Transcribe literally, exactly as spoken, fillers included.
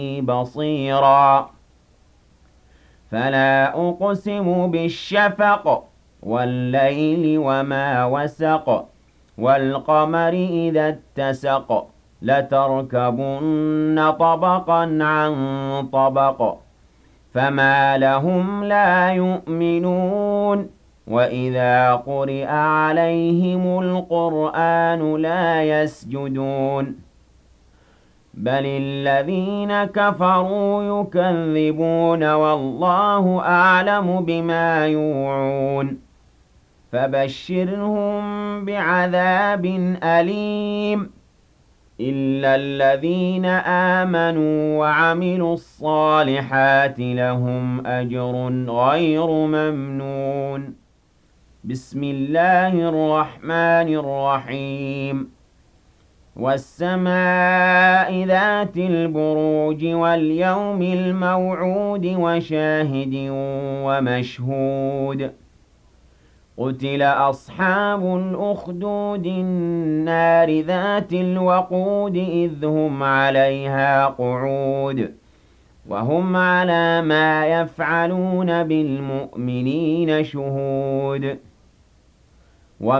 بصيرا فلا أقسم بالشفق والليل وما وسق والقمر إذا اتسق لتركبن طبقا عن طبق فما لهم لا يؤمنون وإذا قرئ عليهم القرآن لا يسجدون بل الذين كفروا يكذبون والله أعلم بما يوعون فبشرهم بعذاب أليم إلا الذين آمنوا وعملوا الصالحات لهم أجر غير ممنون بسم الله الرحمن الرحيم والسماء ذات البروج واليوم الموعود وشاهد ومشهود قتل أصحاب الأخدود النار ذات الوقود إذ هم عليها قعود وهم على ما يفعلون بالمؤمنين شهود